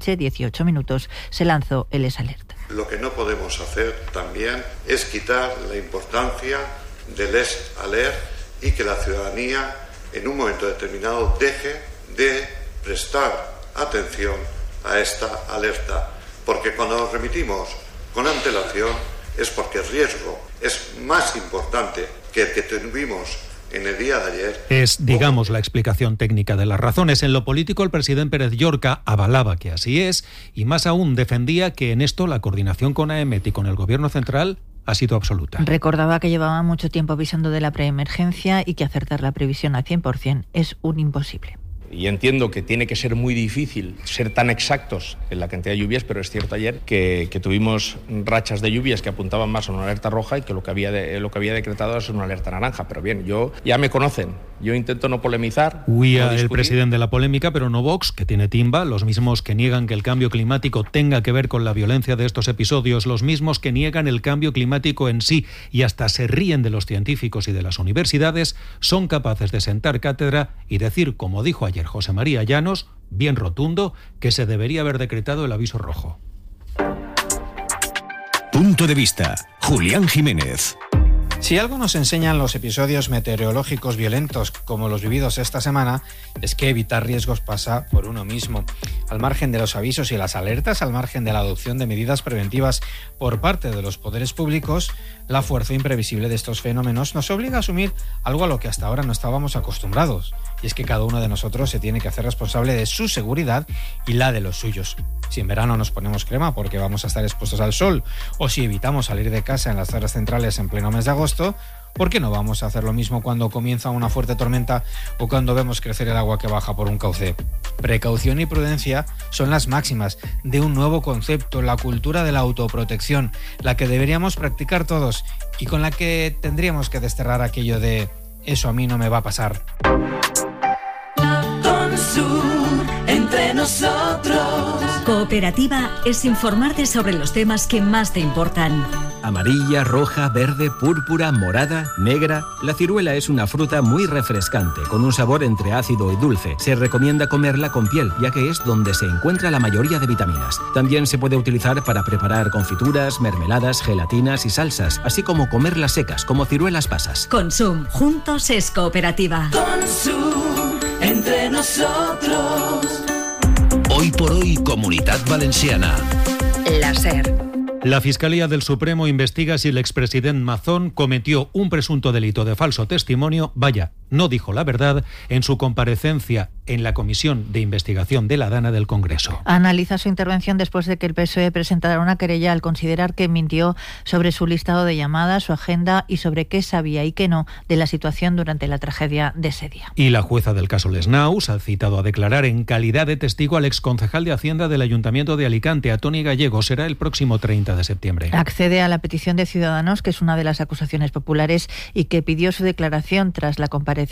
18 minutos se lanzó el S-Alert. Lo que no podemos hacer también es quitar la importancia del S-Alert y que la ciudadanía en un momento determinado deje de prestar atención a esta alerta, porque cuando nos remitimos con antelación es porque el riesgo es más importante que el que tuvimos en el día de ayer. Es, digamos, la explicación técnica de las razones. En lo político, el presidente Pérez Llorca avalaba que así es y más aún defendía que en esto la coordinación con AEMET y con el Gobierno central ha sido absoluta. Recordaba que llevaba mucho tiempo avisando de la preemergencia y que acertar la previsión al 100% es un imposible. Y entiendo que tiene que ser muy difícil ser tan exactos en la cantidad de lluvias, pero es cierto ayer que tuvimos rachas de lluvias que apuntaban más a una alerta roja y que lo que había decretado es una alerta naranja. Pero bien, ya me conocen, yo intento no polemizar. Huía el presidente de la polémica, pero no Vox, que tiene timba, los mismos que niegan que el cambio climático tenga que ver con la violencia de estos episodios, los mismos que niegan el cambio climático en sí y hasta se ríen de los científicos y de las universidades, son capaces de sentar cátedra y decir, como dijo ayer José María Llanos, bien rotundo, que se debería haber decretado el aviso rojo. Punto de vista. Julián Jiménez. Si algo nos enseñan los episodios meteorológicos violentos como los vividos esta semana, es que evitar riesgos pasa por uno mismo. Al margen de los avisos y las alertas, al margen de la adopción de medidas preventivas por parte de los poderes públicos, la fuerza imprevisible de estos fenómenos nos obliga a asumir algo a lo que hasta ahora no estábamos acostumbrados. Y es que cada uno de nosotros se tiene que hacer responsable de su seguridad y la de los suyos. Si en verano nos ponemos crema porque vamos a estar expuestos al sol, o si evitamos salir de casa en las horas centrales en pleno mes de agosto, ¿por qué no vamos a hacer lo mismo cuando comienza una fuerte tormenta o cuando vemos crecer el agua que baja por un cauce? Precaución y prudencia son las máximas de un nuevo concepto, la cultura de la autoprotección, la que deberíamos practicar todos y con la que tendríamos que desterrar aquello de «eso a mí no me va a pasar». Entre nosotros. Cooperativa es informarte sobre los temas que más te importan. Amarilla, roja, verde, púrpura, morada, negra. La ciruela es una fruta muy refrescante, con un sabor entre ácido y dulce. Se recomienda comerla con piel, ya que es donde se encuentra la mayoría de vitaminas. También se puede utilizar para preparar confituras, mermeladas, gelatinas y salsas, así como comerlas secas, como ciruelas pasas. Consum, juntos es cooperativa. Consum, entre nosotros. Hoy por hoy, Comunitat Valenciana. La SER. La Fiscalía del Supremo investiga si el expresidente Mazón cometió un presunto delito de falso testimonio, no dijo la verdad, en su comparecencia en la Comisión de Investigación de la Dana del Congreso. Analiza su intervención después de que el PSOE presentara una querella al considerar que mintió sobre su listado de llamadas, su agenda y sobre qué sabía y qué no de la situación durante la tragedia de ese día. Y la jueza del caso Lesnaus ha citado a declarar en calidad de testigo al exconcejal de Hacienda del Ayuntamiento de Alicante, a Toni Gallego. Será el próximo 30 de septiembre. Accede a la petición de Ciudadanos, que es una de las acusaciones populares y que pidió su declaración tras la comparecencia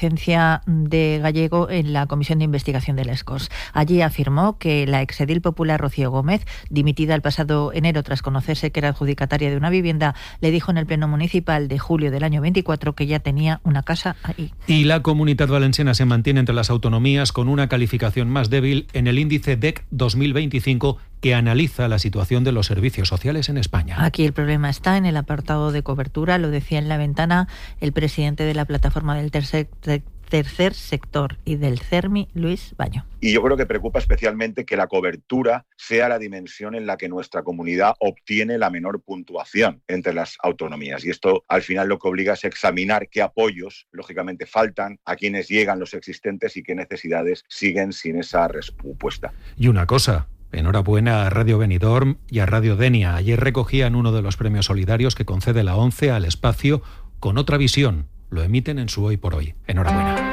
de Gallego en la Comisión de Investigación del ESCOS. Allí afirmó que la exedil popular Rocío Gómez, dimitida el pasado enero tras conocerse que era adjudicataria de una vivienda, le dijo en el Pleno Municipal de julio del año 24 que ya tenía una casa ahí. Y la Comunitat Valenciana se mantiene entre las autonomías con una calificación más débil en el índice DEC 2025 que analiza la situación de los servicios sociales en España. Aquí el problema está en el apartado de cobertura, lo decía en La Ventana el presidente de la plataforma del tercer sector y del CERMI, Luis Baño. Y yo creo que preocupa especialmente que la cobertura sea la dimensión en la que nuestra comunidad obtiene la menor puntuación entre las autonomías. Y esto al final lo que obliga es examinar qué apoyos, lógicamente, faltan, a quienes llegan los existentes y qué necesidades siguen sin esa respuesta. Y una cosa. Enhorabuena a Radio Benidorm y a Radio Denia. Ayer recogían uno de los premios solidarios que concede la ONCE al espacio con otra visión. Lo emiten en su Hoy por Hoy. Enhorabuena.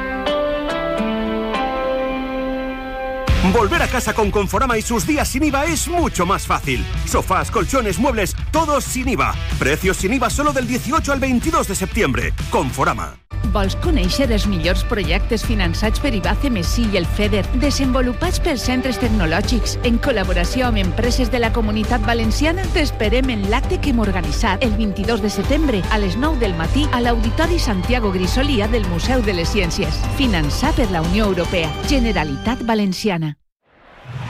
Volver a casa con Conforama y sus días sin IVA es mucho más fácil. Sofás, colchones, muebles, todos sin IVA. Precios sin IVA solo del 18 al 22 de septiembre. Conforama. Vols conèixer els millors projectes finançats per IBACE, Messi i el FEDER, desenvolupats pels centres tecnològics, en col·laboració amb empreses de la Comunitat Valenciana? T'esperem en l'acte que hem organitzat el 22 de setembre a les 9 del matí a l'Auditori Santiago Grisolia del Museu de les Ciències. Finançat per la Unió Europea. Generalitat Valenciana.